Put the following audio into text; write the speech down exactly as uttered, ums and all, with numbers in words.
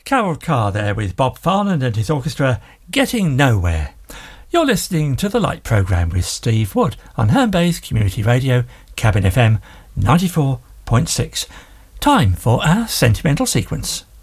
Carol Carr there with Bob Farland and his orchestra, Getting Nowhere. You're listening to The Light Programme with Steve Wood on Herne Bay's Community Radio, Cabin F M ninety-four point six. Time for our sentimental sequence.